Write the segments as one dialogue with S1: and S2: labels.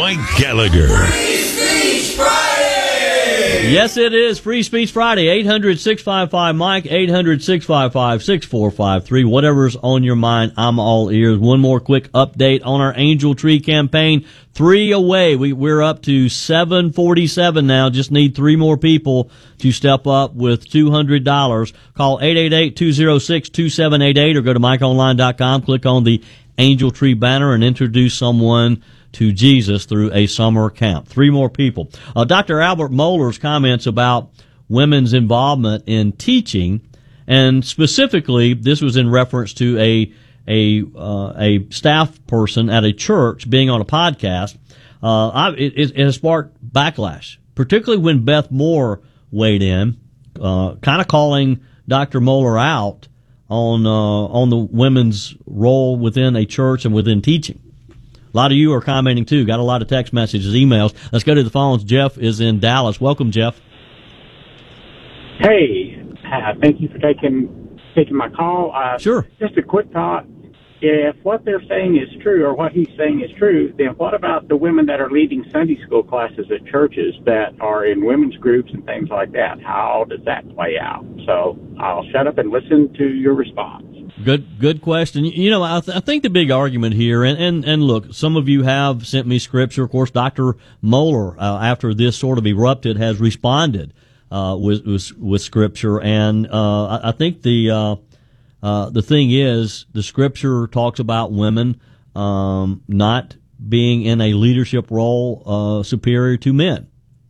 S1: Mike Gallagher.
S2: Yes, it is Free Speech Friday. 800-655-MIKE, 800-655-6453. Whatever's on your mind, I'm all ears. One more quick update on our Angel Tree campaign. 3 away. We're up to 747 now. Just need 3 more people to step up with $200. Call 888-206-2788 or go to MikeOnline.com. Click on the Angel Tree banner and introduce someone to Jesus through a summer camp. 3 more people. Dr. Albert Mohler's comments about women's involvement in teaching, and specifically, this was in reference to a staff person at a church being on a podcast. It has sparked backlash, particularly when Beth Moore weighed in, kind of calling Dr. Mohler out on the women's role within a church and within teaching. A lot of you are commenting, too. Got a lot of text messages, emails. Let's go to the phones. Jeff is in Dallas. Welcome, Jeff.
S3: Hey, thank you for taking my call.
S2: Sure.
S3: Just a quick thought. If what they're saying is true, or what he's saying is true, then what about the women that are leading Sunday school classes at churches that are in women's groups and things like that? How does that play out? So I'll shut up and listen to your response.
S2: Good question. You know, I think the big argument here, and look, some of you have sent me scripture. Of course, Dr. Mohler, after this sort of erupted, has responded with scripture, and I think the thing is, the scripture talks about women not being in a leadership role superior to men.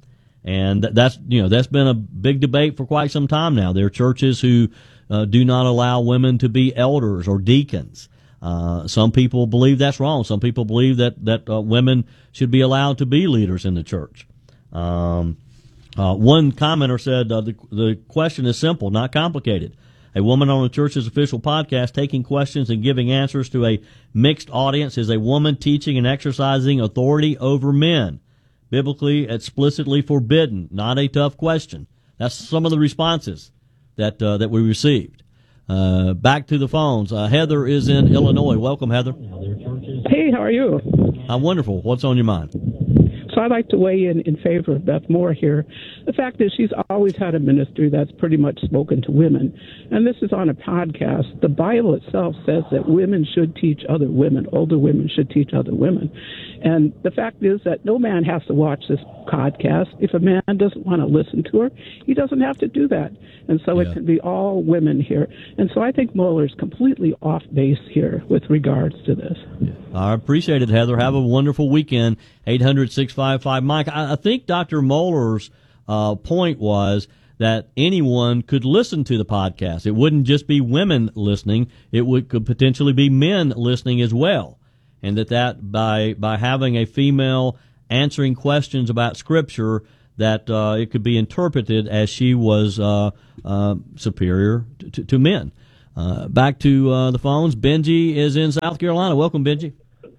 S2: And that's been a big debate for quite some time now. There are churches who do not allow women to be elders or deacons. Some people believe that's wrong. Some people believe that women should be allowed to be leaders in the church. One commenter said the question is simple, not complicated. A woman on the church's official podcast taking questions and giving answers to a mixed audience is a woman teaching and exercising authority over men. Biblically, explicitly forbidden. Not a tough question. That's some of the responses that we received. Back to the phones. Heather is in Illinois. Welcome, Heather.
S4: Hey, how are you?
S2: I'm wonderful. What's on your mind?
S4: So I'd like to weigh in favor of Beth Moore here. The fact is she's always had a ministry that's pretty much spoken to women. And this is on a podcast. The Bible itself says that women should teach other women. Older women should teach other women. And the fact is that no man has to watch this podcast. If a man doesn't want to listen to her, he doesn't have to do that. And so it can be all women here. And so I think Mohler's completely off base here with regards to this.
S2: Yeah. I appreciate it, Heather. Have a wonderful weekend. 800-655-MIKE. I think Dr. Mohler's point was that anyone could listen to the podcast. It wouldn't just be women listening. It could potentially be men listening as well. And that by having a female answering questions about Scripture, that it could be interpreted as she was superior to men. Back to the phones. Benji is in South Carolina. Welcome, Benji.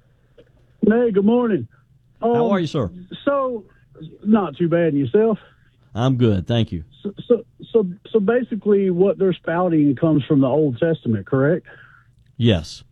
S5: Hey, good morning.
S2: How are you, sir?
S5: So, not too bad. And yourself?
S2: I'm good, thank you.
S5: So basically, what they're spouting comes from the Old Testament, correct?
S2: Yes.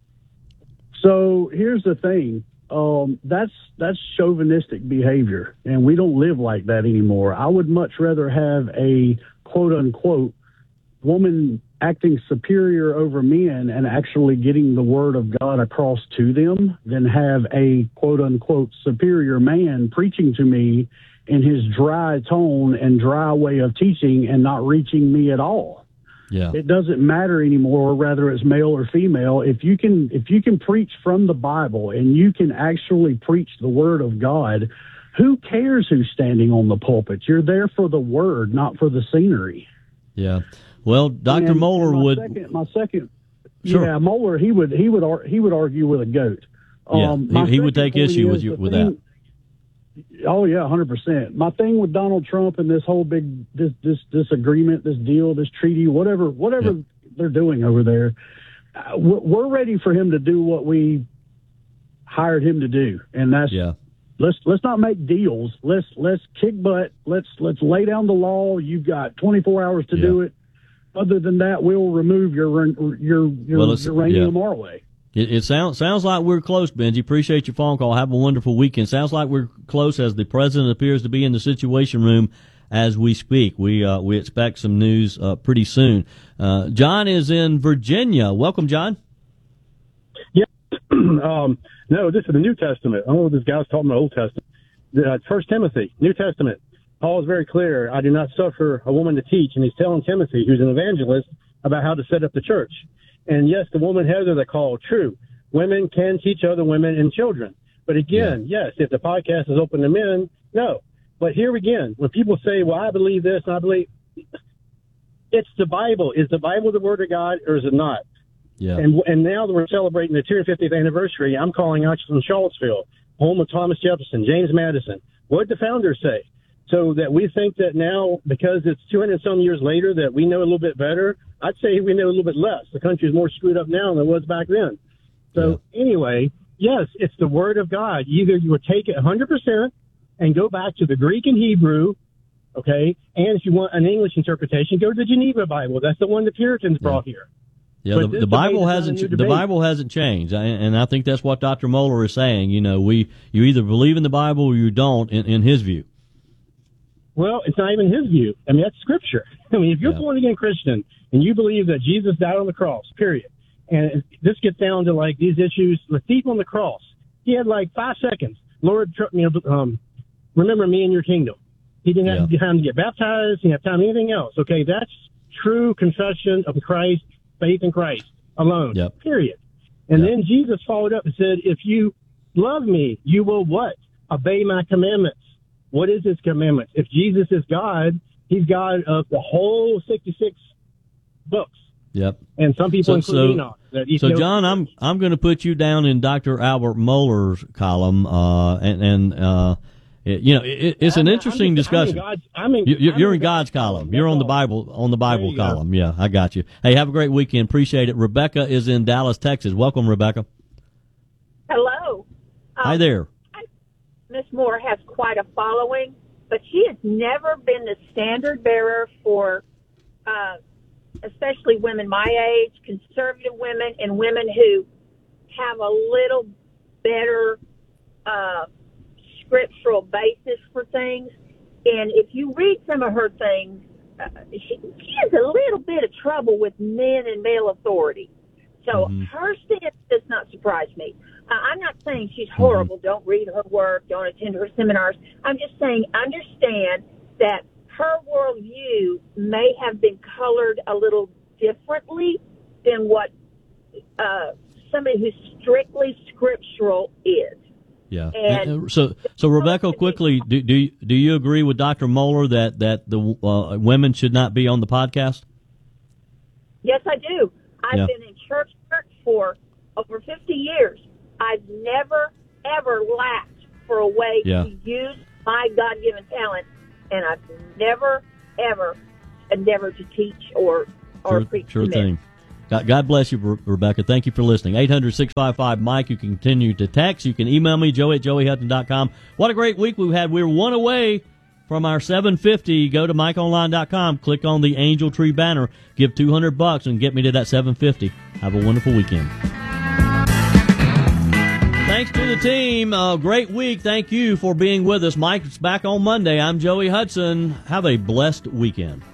S5: So here's the thing. That's chauvinistic behavior, and we don't live like that anymore. I would much rather have a quote unquote woman acting superior over men and actually getting the word of God across to them than have a quote unquote superior man preaching to me in his dry tone and dry way of teaching and not reaching me at all.
S2: Yeah.
S5: It doesn't matter anymore whether it's male or female. If you can preach from the Bible and you can actually preach the word of God, who cares who's standing on the pulpit? You're there for the word, not for the scenery.
S2: Yeah. Well, Dr. Mohler would.
S5: Sure. Yeah, Mohler he would argue with a goat.
S2: He would take issue with that.
S5: Oh yeah, 100%. My thing with Donald Trump and this whole this agreement, this deal, this treaty, whatever they're doing over there, we're ready for him to do what we hired him to do, and that's let's not make deals. Let's kick butt. Let's lay down the law. You've got 24 hours to do it. Other than that, we'll remove your uranium our way.
S2: It sounds like we're close, Benji. Appreciate your phone call. Have a wonderful weekend. Sounds like we're close as the president appears to be in the Situation Room as we speak. We expect some news pretty soon. John is in Virginia. Welcome, John.
S1: Yeah. No, this is the New Testament. I don't know what this guy's talking about, Old Testament. 1 Timothy, New Testament. Paul is very clear. I do not suffer a woman to teach. And he's telling Timothy, who's an evangelist, about how to set up the church. And yes, the woman Heather that called, true. Women can teach other women and children. But again, yes, if the podcast is open to men, no. But here again, when people say, well, I believe this and I believe, it's the Bible. Is the Bible the Word of God or is it not?
S2: Yeah.
S1: And now that we're celebrating the 250th anniversary, I'm calling out from Charlottesville, home of Thomas Jefferson, James Madison. What did the founders say? So that we think that now, because it's 200 some years later, that we know a little bit better. I'd say we know a little bit less. The country is more screwed up now than it was back then. So anyway, yes, it's the Word of God. Either you would take it 100% and go back to the Greek and Hebrew, okay? And if you want an English interpretation, go to the Geneva Bible. That's the one the Puritans brought here.
S2: Yeah, the Bible hasn't changed, and I think that's what Dr. Moeller is saying. You know, you either believe in the Bible or you don't, in his view.
S1: Well, it's not even his view. I mean, that's Scripture. I mean, if you're a born-again Christian and you believe that Jesus died on the cross, period, and this gets down to, like, these issues, the thief on the cross, he had, like, 5 seconds. Lord, remember me in your kingdom. He didn't have time to get baptized. He didn't have time to anything else. Okay, that's true confession of Christ, faith in Christ alone, period. And then Jesus followed up and said, if you love me, you will what? Obey my commandments. What is his commandments? If Jesus is God, he's God of the whole 66 books. Yep. And some people include Enoch.
S2: So, John, I'm going to put you down in Dr. Albert Mohler's column, it's an interesting discussion. You're in God's column. You're on the Bible column. Go. Yeah, I got you. Hey, have a great weekend. Appreciate it. Rebecca is in Dallas, Texas. Welcome, Rebecca.
S6: Hello.
S2: Hi there.
S6: Miss Moore has quite a following, but she has never been the standard bearer for, especially women my age, conservative women, and women who have a little better scriptural basis for things. And if you read some of her things, she has a little bit of trouble with men and male authority. So her stance does not surprise me. I'm not saying she's horrible. Don't read her work. Don't attend her seminars. I'm just saying understand that her worldview may have been colored a little differently than what somebody who's strictly scriptural is.
S2: Yeah. And so Rebecca, quickly, do you agree with Dr. Moeller that the women should not be on the podcast?
S6: Yes, I do. I've been in church for over 50 years. I've never, ever lacked for a way to use my God-given talent, and I've never, ever endeavored to teach or preach.
S2: Sure thing. God bless you, Rebecca. Thank you for listening. 800-655-MIKE. You can continue to text. You can email me, joey@joeyhutton.com. What a great week we've had. We're one away from our 750. Go to MikeOnline.com. Click on the Angel Tree banner. Give $200 and get me to that 750. Have a wonderful weekend. Thanks to the team. Great week. Thank you for being with us. Mike's back on Monday. I'm Joey Hudson. Have a blessed weekend.